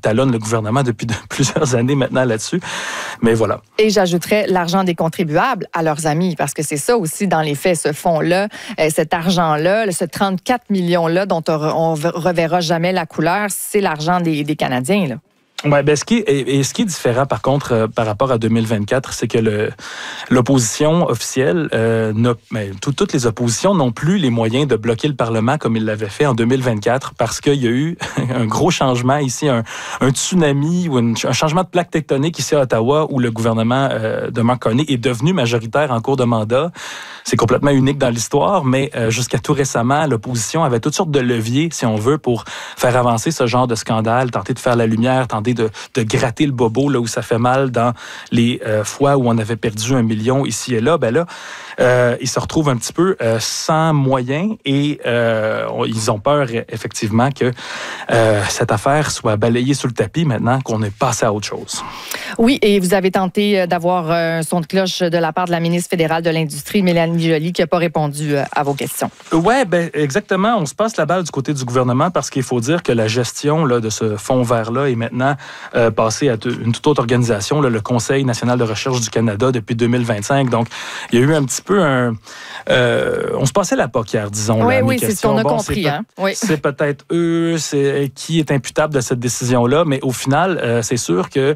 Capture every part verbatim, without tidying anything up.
talonne le gouvernement depuis de, plusieurs années maintenant là-dessus. Mais voilà. Et j'ajouterais l'argent des contribuables à leurs amis, parce que c'est ça aussi dans les faits, ce fonds-là, euh, cet argent-là, ce trente-quatre millions-là dont on ne reverra jamais la couleur, c'est l'argent des, des Canadiens, là. Ouais, ben ce qui est, et, et ce qui est différent par contre euh, par rapport à deux mille vingt-quatre, c'est que le l'opposition officielle, euh, n'a, ben, tout, toutes les oppositions n'ont plus les moyens de bloquer le Parlement comme ils l'avaient fait en deux mille vingt-quatre, parce qu'il y a eu un gros changement ici, un, un tsunami ou une, un changement de plaque tectonique ici à Ottawa, où le gouvernement euh, de Mark Carney est devenu majoritaire en cours de mandat. C'est complètement unique dans l'histoire, mais euh, jusqu'à tout récemment, l'opposition avait toutes sortes de leviers, si on veut, pour faire avancer ce genre de scandale, tenter de faire la lumière, tenter de, de gratter le bobo là où ça fait mal dans les euh, fois où on avait perdu un million ici et là. Ben là, euh, ils se retrouvent un petit peu euh, sans moyens et euh, ils ont peur effectivement que euh, cette affaire soit balayée sous le tapis maintenant qu'on est passé à autre chose. Oui, et vous avez tenté d'avoir un son de cloche de la part de la ministre fédérale de l'Industrie, Mélanie Joly, qui n'a pas répondu à vos questions. Oui, ben exactement. On se passe la balle du côté du gouvernement parce qu'il faut dire que la gestion là, de ce fonds vert-là est maintenant euh, passée à une toute autre organisation, là, le Conseil national de recherche du Canada, depuis deux mille vingt-cinq. Donc, il y a eu un petit peu un... Euh, on se passait la poquière, disons. Oui, là, oui, mes c'est ce qu'on a bon, compris. C'est, hein? oui. c'est peut-être eux c'est, qui est imputable de cette décision-là, mais au final, euh, c'est sûr que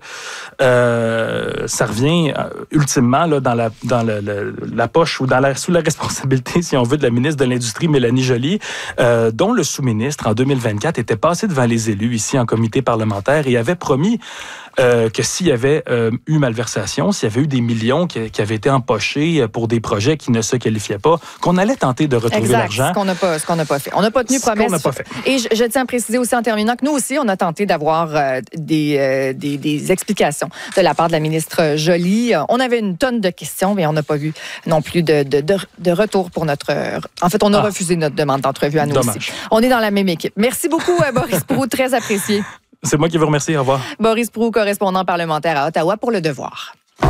euh, ça revient euh, ultimement là, dans, la, dans le, le, la poche ou dans la, sous la responsabilité, si on veut, de la ministre de l'Industrie, Mélanie Joly, euh, dont le sous-ministre, en deux mille vingt-quatre, était passé devant les élus ici en comité parlementaire et avait promis euh, que s'il y avait euh, eu malversation, s'il y avait eu des millions qui, qui avaient été empochés pour des projets qui ne se qualifiaient pas, qu'on allait tenter de retrouver exact, l'argent. ce qu'on n'a pas, ce qu'on n'a pas fait. On n'a pas tenu promesse. Ce qu'on n'a pas fait. Et je, je tiens à préciser aussi en terminant que nous aussi, on a tenté d'avoir euh, des, euh, des, des explications de la part de la ministre Joly. On avait une tonne de questions, mais on n'a pas vu non plus de, de, de, de retour pour notre... En fait, on a ah. refusé notre demande d'entrevue à nous Dommage. aussi. On est dans la même équipe. Merci beaucoup, Boris Proulx, très apprécié. C'est moi qui vous remercie. Au revoir. Boris Proulx, correspondant parlementaire à Ottawa pour Le Devoir.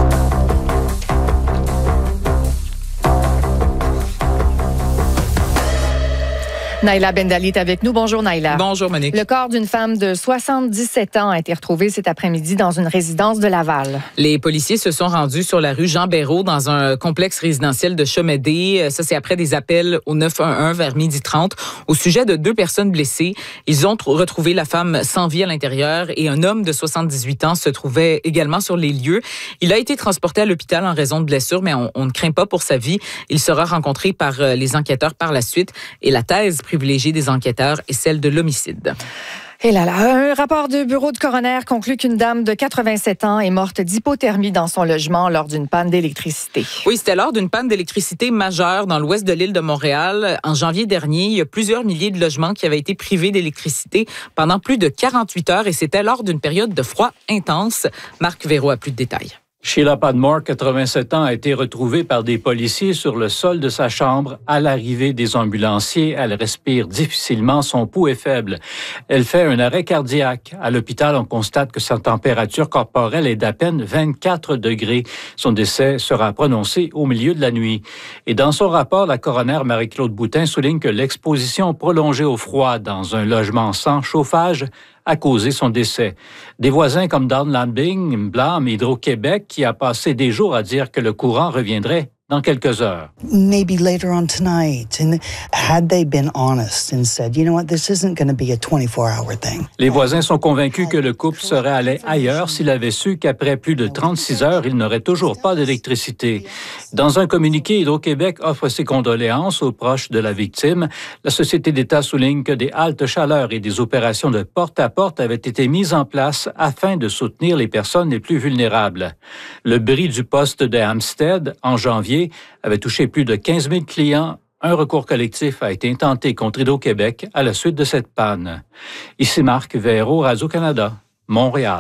Naila Bendali est avec nous. Bonjour, Naila. Bonjour, Monique. Le corps d'une femme de soixante-dix-sept ans a été retrouvé cet après-midi dans une résidence de Laval. Les policiers se sont rendus sur la rue Jean-Béraud dans un complexe résidentiel de Chomédé. Ça, c'est après des appels au neuf un un vers midi trente au sujet de deux personnes blessées. Ils ont retrouvé la femme sans vie à l'intérieur et un homme de soixante-dix-huit ans se trouvait également sur les lieux. Il a été transporté à l'hôpital en raison de blessures, mais on, on ne craint pas pour sa vie. Il sera rencontré par les enquêteurs par la suite et la thèse privilégiée des enquêteurs est celle de l'homicide. Et là, là, un rapport du bureau de coroner conclut qu'une dame de quatre-vingt-sept ans est morte d'hypothermie dans son logement lors d'une panne d'électricité. Oui, c'était lors d'une panne d'électricité majeure dans l'ouest de l'île de Montréal. En janvier dernier, il y a plusieurs milliers de logements qui avaient été privés d'électricité pendant plus de quarante-huit heures et c'était lors d'une période de froid intense. Marc Véro a plus de détails. Sheila Padmore, quatre-vingt-sept ans, a été retrouvée par des policiers sur le sol de sa chambre. À l'arrivée des ambulanciers, elle respire difficilement, son pouls est faible. Elle fait un arrêt cardiaque. À l'hôpital, on constate que sa température corporelle est d'à peine vingt-quatre degrés. Son décès sera prononcé au milieu de la nuit. Et dans son rapport, la coroner Marie-Claude Boutin souligne que l'exposition prolongée au froid dans un logement sans chauffage a causé son décès. Des voisins comme Don Lambing blâment Hydro-Québec qui a passé des jours à dire que le courant reviendrait dans quelques heures. Maybe later on tonight. And had they been honest and said, you know what, this isn't going to be a twenty-four hour thing. Les voisins sont convaincus que le couple serait allé ailleurs s'il avait su qu'après plus de trente-six heures, il n'aurait toujours pas d'électricité. Dans un communiqué, Hydro-Québec offre ses condoléances aux proches de la victime. La Société d'État souligne que des haltes chaleur et des opérations de porte-à-porte avaient été mises en place afin de soutenir les personnes les plus vulnérables. Le bris du poste de Hampstead, en janvier, avait touché plus de quinze mille clients. Un recours collectif a été intenté contre Hydro-Québec à la suite de cette panne. Ici Marc Véro, Radio-Canada, Montréal.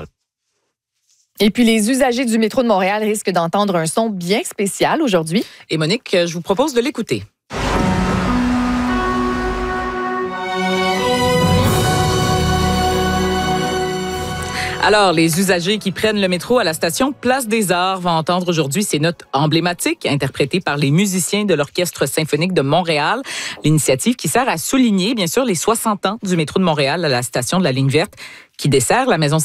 Et puis, les usagers du métro de Montréal risquent d'entendre un son bien spécial aujourd'hui. Et Monique, je vous propose de l'écouter. Alors, les usagers qui prennent le métro à la station Place des Arts vont entendre aujourd'hui ces notes emblématiques interprétées par les musiciens de l'Orchestre symphonique de Montréal. L'initiative qui sert à souligner, bien sûr, les soixante ans du métro de Montréal à la station de la Ligne verte qui dessert la maison